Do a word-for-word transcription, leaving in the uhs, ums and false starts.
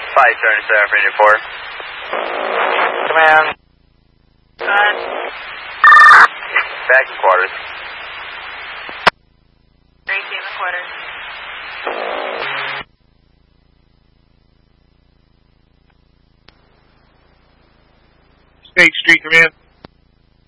five seventy-seven for Unit four. Command. Good. Back in quarters. Three two in the quarters. State Street Command.